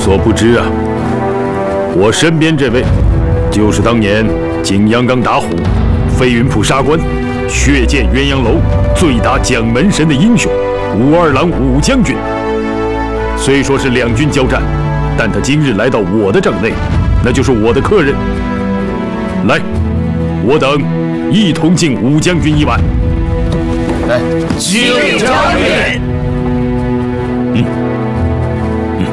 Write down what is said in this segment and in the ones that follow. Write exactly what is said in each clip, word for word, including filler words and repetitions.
所不知啊，我身边这位，就是当年景阳冈打虎、飞云浦杀关、血溅鸳鸯楼、醉打蒋门神的英雄武二郎武将军。虽说是两军交战，但他今日来到我的帐内，那就是我的客人。来，我等一同敬武将军一碗。 来，敬将军。 嗯嗯，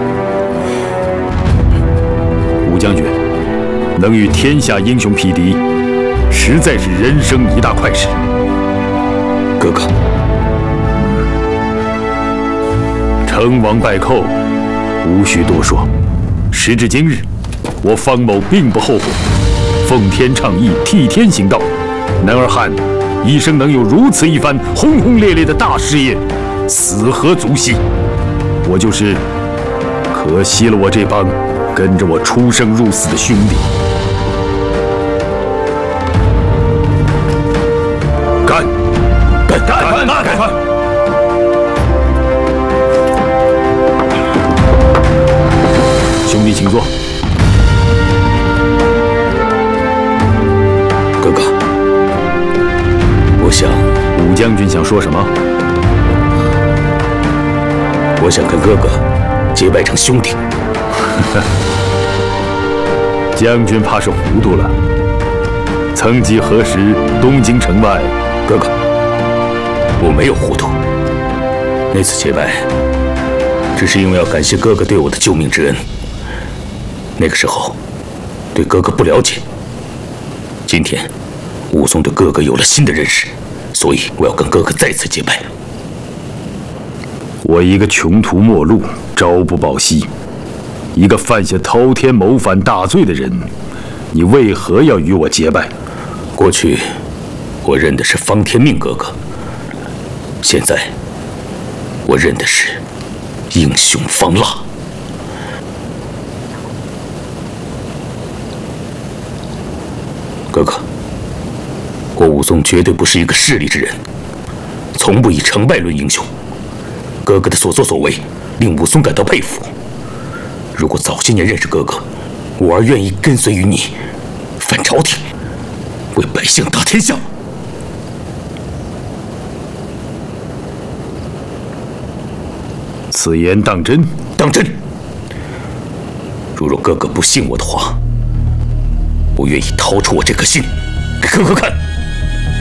武将军能与天下英雄匹敌，实在是人生一大快事。 哥哥， 成王败寇，无需多说。时至今日，我方某并不后悔。奉天倡义，替天行道，男儿汉一生能有如此一番轰轰烈烈的大事业，死何足惜？我就是可惜了我这帮跟着我出生入死的兄弟。干！干！干！干！干！干！兄弟，请坐。 哥哥，我想， 武将军想说什么？ 我想跟哥哥结拜成兄弟。 将军怕是糊涂了。曾几何时，东京城外， 哥哥，我没有糊涂。那次结拜，只是因为要感谢哥哥对我的救命之恩。那个时候，对哥哥不了解。今天，武松对哥哥有了新的认识，所以我要跟哥哥再次结拜。 我一个穷途末路、朝不保夕，一个犯下滔天谋反大罪的人，你为何要与我结拜？ 过去，我认的是方天命哥哥，现在，我认的是英雄方腊。哥哥，我武松绝对不是一个势利之人，从不以成败论英雄。哥哥的所作所为令武松感到佩服。如果早些年认识哥哥，我儿愿意跟随于你，反朝廷，为百姓打天下。 此言当真？ 当真。如若哥哥不信我的话，我愿意掏出我这颗心给哥哥看。